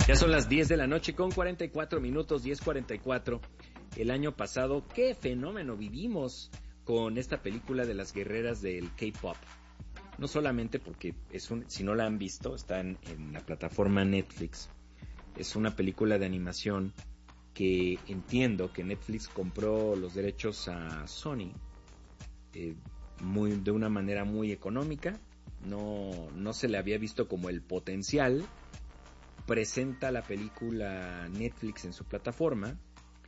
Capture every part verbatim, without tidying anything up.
Ya son las diez de la noche con cuarenta y cuatro minutos, diez cuarenta y cuatro. El año pasado, qué fenómeno vivimos con esta película de las guerreras del K-pop. No solamente porque es un, si no la han visto, está en, en la plataforma Netflix. Es una película de animación que entiendo que Netflix compró los derechos a Sony eh, muy, de una manera muy económica. No, no se le había visto como el potencial. Presenta la película Netflix en su plataforma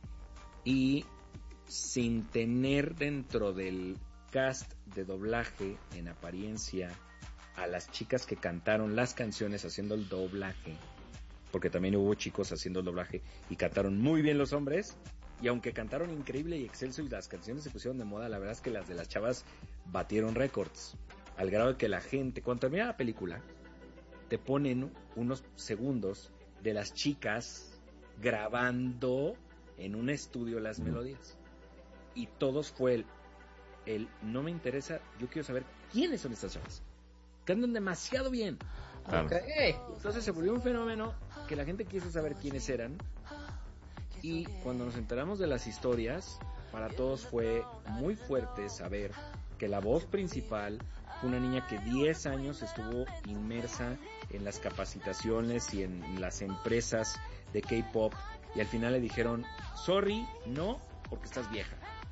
y sin tener dentro del cast de doblaje en apariencia a las chicas que cantaron las canciones haciendo el doblaje, porque también hubo chicos haciendo el doblaje y cantaron muy bien los hombres, y aunque cantaron increíble y excelso y las canciones se pusieron de moda, la verdad es que las de las chavas batieron récords, al grado de que la gente, cuando termina la película, te ponen unos segundos de las chicas grabando en un estudio las melodías. Y todos fue el, el no me interesa, yo quiero saber quiénes son estas chavas. Cantan demasiado bien. Claro. Okay. Entonces se volvió un fenómeno que la gente quiso saber quiénes eran. Y cuando nos enteramos de las historias, para todos fue muy fuerte saber que la voz principal fue una niña que diez años estuvo inmersa en las capacitaciones y en las empresas de K-pop, y al final le dijeron, sorry, no, porque estás vieja.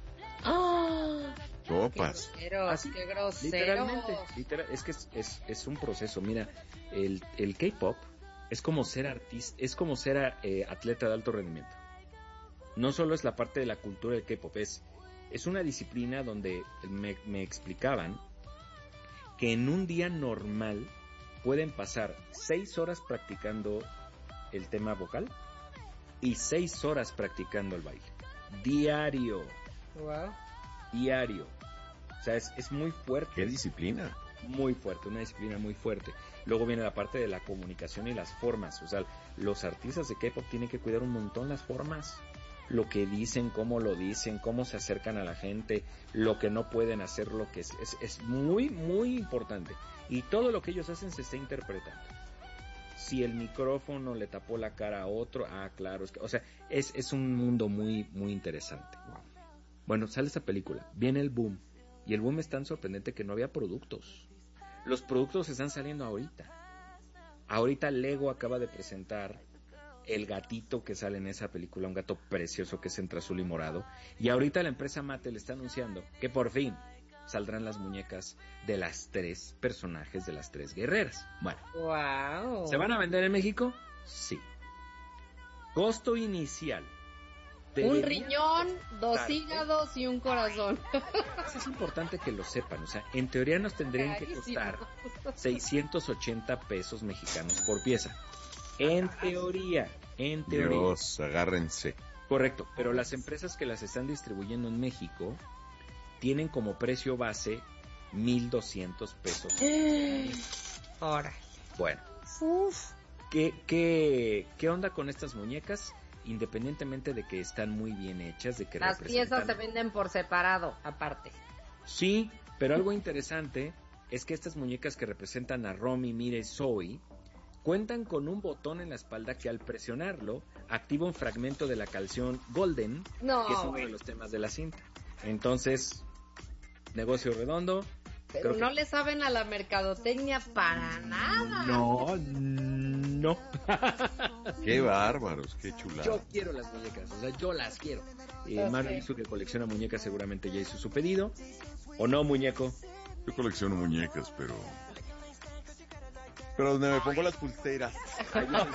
¡Ah! Sopas. Qué grosero, Así, qué grosero. literalmente, literal, es que es, es, es un proceso. Mira, el, el K-pop es como ser artista, es como ser eh, atleta de alto rendimiento. No solo es la parte de la cultura del K-pop, es, es una disciplina donde me, me explicaban que en un día normal pueden pasar seis horas practicando el tema vocal y seis horas practicando el baile. Diario. Wow. Diario. O sea, es, es muy fuerte. ¿Qué disciplina? Muy fuerte, una disciplina muy fuerte. Luego viene la parte de la comunicación y las formas. O sea, los artistas de K-pop tienen que cuidar un montón las formas. Lo que dicen, cómo lo dicen, cómo se acercan a la gente, lo que no pueden hacer, lo que es, es, es muy, muy importante. Y todo lo que ellos hacen se está interpretando. Si el micrófono le tapó la cara a otro, ah, claro, es que, o sea, es, es un mundo muy, muy interesante. Bueno, sale esta película, viene el boom, y el boom es tan sorprendente que no había productos. Los productos están saliendo ahorita. Ahorita Lego acaba de presentar el gatito que sale en esa película, un gato precioso que es entre azul y morado, y ahorita la empresa Mattel está anunciando que por fin saldrán las muñecas de las tres personajes de las tres guerreras. Bueno, wow. ¿Se van a vender en México? Sí. Costo inicial. Un riñón, dos hígados y un corazón. Eso es importante que lo sepan. O sea, en teoría nos tendrían Carísimo. que costar seiscientos ochenta pesos mexicanos por pieza. En teoría, en teoría. Dios, agárrense. Correcto, pero las empresas que las están distribuyendo en México tienen como precio base mil doscientos pesos. Ahora. Bueno. Uf. ¿Qué, qué, ¿Qué onda con estas muñecas? Independientemente de que están muy bien hechas, de que las representan... piezas se venden por separado, aparte. Sí, pero algo interesante es que estas muñecas que representan a Romy, Mira y Zoe cuentan con un botón en la espalda que al presionarlo activa un fragmento de la canción Golden, no, que es uno de los temas de la cinta. Entonces, negocio redondo. Pero no que... le saben a la mercadotecnia para nada. No, no. Qué bárbaros, qué chulada. Yo quiero las muñecas, o sea, yo las quiero. Eh, okay. Mario hizo que colecciona muñecas, seguramente ya hizo su pedido. ¿O no, muñeco? Yo colecciono muñecas, pero... Pero donde me pongo las pulseras. Ay, yo,